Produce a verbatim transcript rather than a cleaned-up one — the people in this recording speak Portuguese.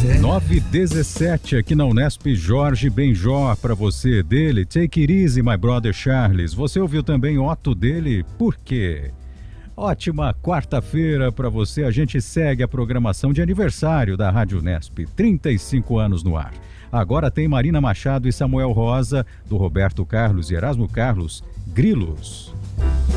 nove e dezessete aqui na Unesp. Jorge Benjó para você, dele Take It Easy, My Brother Charles. Você ouviu também Otto, dele Por Quê? Ótima quarta-feira para você. A gente segue a programação de aniversário da Rádio Unesp, trinta e cinco anos no ar. Agora tem Marina Machado e Samuel Rosa, do Roberto Carlos e Erasmo Carlos, Grilos.